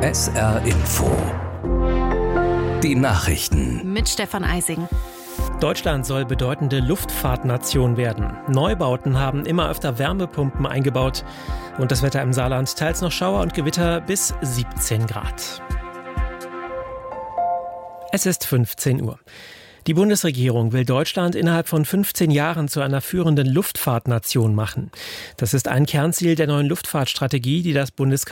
SR Info. Die Nachrichten. Mit Stefan Eising. Deutschland soll bedeutende Luftfahrtnation werden. Neubauten haben immer öfter Wärmepumpen eingebaut. Und das Wetter im Saarland, teils noch Schauer und Gewitter bis 17 Grad. Es ist 15 Uhr. Die Bundesregierung will Deutschland innerhalb von 15 Jahren zu einer führenden Luftfahrtnation machen. Das ist ein Kernziel der neuen Luftfahrtstrategie, die das Bundeskanzleramt